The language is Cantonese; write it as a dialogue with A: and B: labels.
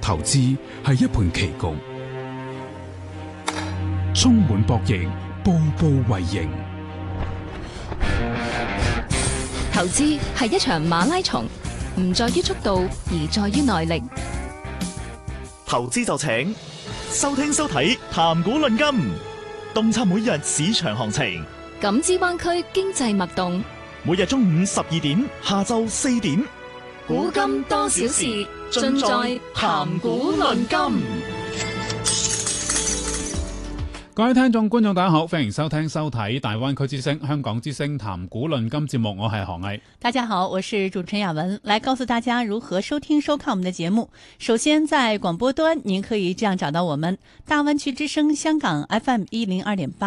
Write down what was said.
A: 投資係一盤棋局，充滿博弈，步步為營。
B: 投資係一場馬拉松，唔在於速度，而在於耐力。
C: 投資就請收聽收睇談股論金，洞察每日市場行情，
B: 感知灣區經濟脈動。
C: 每日中午12點，下晝4點，
B: 古今多少事，盡在談股論金。
D: 各位聽眾觀眾大家好，歡迎收聽收睇大灣區之聲香港之聲談股論金節目，我係何毅。
E: 大家好，我是主持人雅文，來告訴大家如何收聽收看我們的節目。首先在廣播端您可以這樣找到我們，大灣區之聲香港 FM102.8